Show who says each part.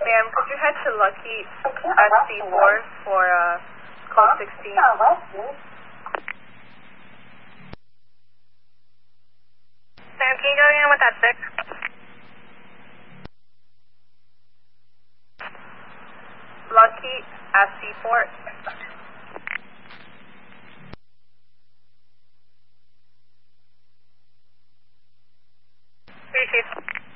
Speaker 1: Ma'am, could you head to Lucky at C4 for code 16? Ma'am, can you go again with that 6? Lucky at C4. Receive.